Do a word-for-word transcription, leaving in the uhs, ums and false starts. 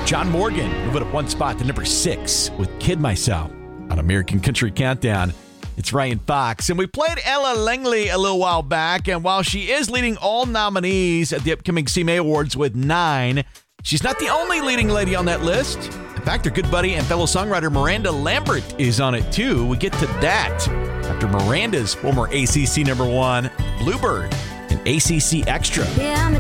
John Morgan moving up one spot to number six with Kid Myself on American Country Countdown. It's Ryan Fox, and we played Ella Langley a little while back, and while she is leading all nominees at the upcoming C M A Awards with nine, she's not the only leading lady on that list. In fact, her good buddy and fellow songwriter Miranda Lambert is on it too. We get to that after Miranda's former A C C number one, Bluebird, and A C C Extra. Yeah, I'm